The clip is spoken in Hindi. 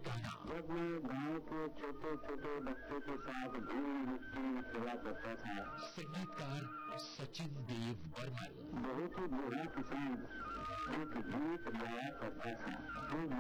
गाना। जब मैं गांव के छोटे छोटे बच्चों के साथ धूल मिट्टी में खेला करता था। संगीतकार सचिन देव बर्मन। बहुत ही बूढ़ा किसान एक गीत गाया करता था।